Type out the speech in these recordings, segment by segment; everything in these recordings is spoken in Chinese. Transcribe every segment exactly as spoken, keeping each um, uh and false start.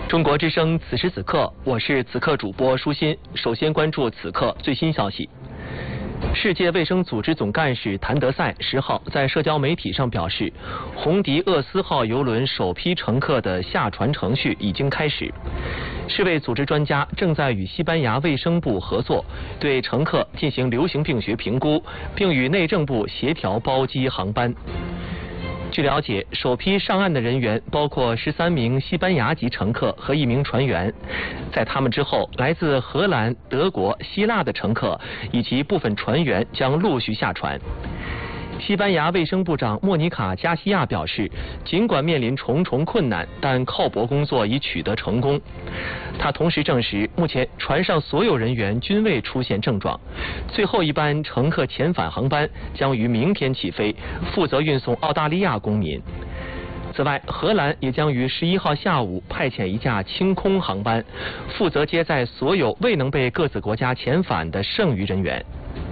中国之声此时此刻，我是此刻主播舒心。首先关注此刻最新消息。世界卫生组织总干事谭德赛十号在社交媒体上表示，红迪厄斯号邮轮首批乘客的下船程序已经开始。世卫组织专家正在与西班牙卫生部合作，对乘客进行流行病学评估，并与内政部协调包机航班。据了解，首批上岸的人员包括十三名西班牙籍乘客和一名船员。在他们之后，来自荷兰、德国、希腊的乘客以及部分船员将陆续下船。西班牙卫生部长莫妮卡·加西亚表示，尽管面临重重困难，但靠泊工作已取得成功。他同时证实，目前船上所有人员均未出现症状。最后一班乘客遣返航班将于明天起飞，负责运送澳大利亚公民。此外，荷兰也将于十一号下午派遣一架清空航班，负责接载所有未能被各自国家遣返的剩余人员。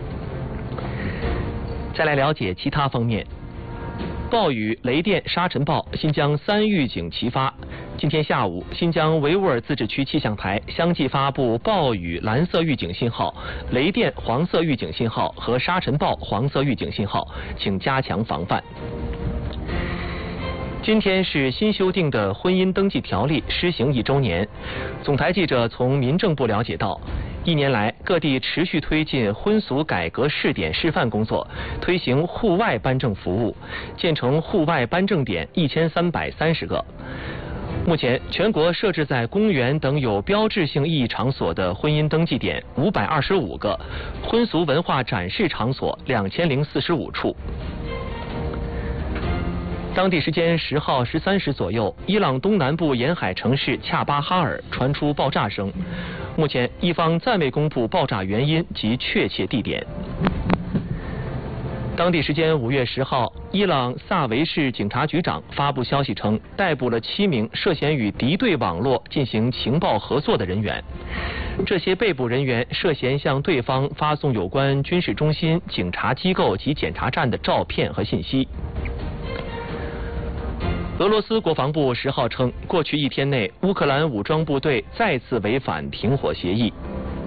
再来了解其他方面。暴雨、雷电、沙尘暴，新疆三预警齐发。今天下午，新疆维吾尔自治区气象台相继发布暴雨蓝色预警信号、雷电黄色预警信号和沙尘暴黄色预警信号，请加强防范。今天是新修订的婚姻登记条例施行一周年。总台记者从民政部了解到，一年来各地持续推进婚俗改革试点示范工作，推行户外颁证服务，建成户外颁证点一千三百三十个。目前，全国设置在公园等有标志性意义场所的婚姻登记点五百二十五个，婚俗文化展示场所两千零四十五处。当地时间十号十三时左右，伊朗东南部沿海城市恰巴哈尔传出爆炸声。目前，伊方暂未公布爆炸原因及确切地点。当地时间五月十号，伊朗萨维市警察局长发布消息称，逮捕了七名涉嫌与敌对网络进行情报合作的人员。这些被捕人员涉嫌向对方发送有关军事中心、警察机构及检查站的照片和信息。俄罗斯国防部十号称，过去一天内，乌克兰武装部队再次违反停火协议。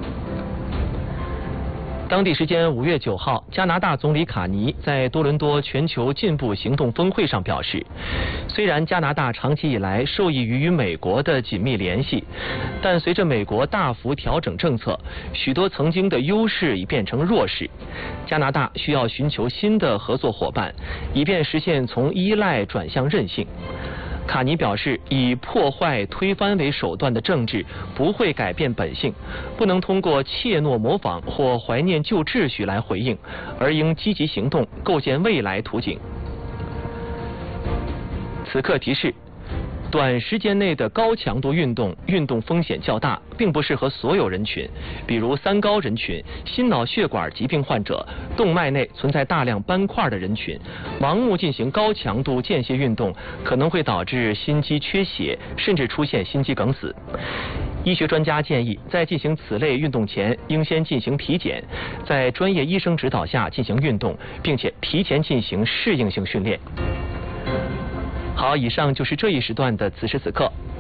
当地时间五月九号，加拿大总理卡尼在多伦多全球进步行动峰会上表示，虽然加拿大长期以来受益于与美国的紧密联系，但随着美国大幅调整政策，许多曾经的优势已变成弱势。加拿大需要寻求新的合作伙伴，以便实现从依赖转向韧性。卡尼表示，以破坏、推翻为手段的政治不会改变本性，不能通过怯懦模仿或怀念旧秩序来回应，而应积极行动，构建未来图景。此刻提示：短时间内的高强度运动，运动风险较大，并不适合所有人群，比如三高人群、心脑血管疾病患者、动脉内存在大量斑块的人群。盲目进行高强度间歇运动，可能会导致心肌缺血，甚至出现心肌梗死。医学专家建议，在进行此类运动前，应先进行体检，在专业医生指导下进行运动，并且提前进行适应性训练。好，以上就是这一时段的此时此刻。